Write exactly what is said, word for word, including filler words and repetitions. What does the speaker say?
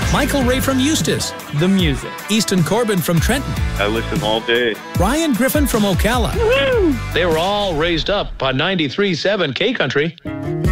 Michael Ray from Eustis. The music. Easton Corbin from Trenton. I listen all day. Ryan Griffin from Ocala. They were all raised up on ninety-three point seven K Country.